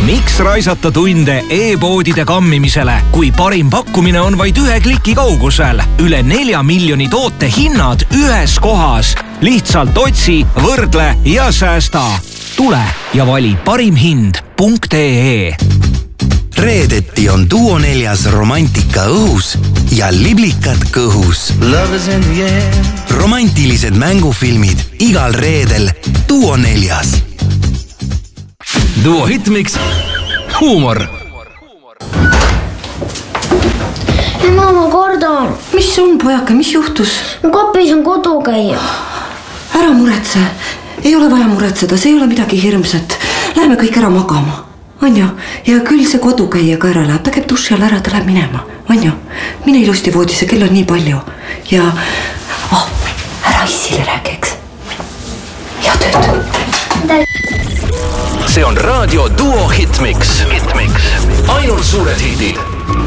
Miks raisata tunde e-poodide kammimisele, kui parim pakkumine on vaid 1 kliki kaugusel? Üle 4 miljoni toote hinnad ühes kohas. Lihtsalt otsi, võrdle ja säästa. Tule ja vali parimhind.ee. Reedeti on Duo 4 romantika õhus ja liblikad kõhus. Romantilised mängufilmid igal reedel Duo 4. Duo Hitmix. Huumor. Ema, ma kardan. Mis on, pojake, mis juhtus? Kapis on kodukäija. Ära muretse. Ei ole vaja muretseda, see ei ole midagi hirmsat. Lähme kõik ära magama. On ju? Ja küll see kodukäija ka ära läheb. Ta käib duši all ära, ta läheb minema. On ju? Mine ilusti voodisse, kell on nii palju. Ja ära Issile räägiks. Ja tööd. See on raadio Duo Hitmix. Ainult suured hildid.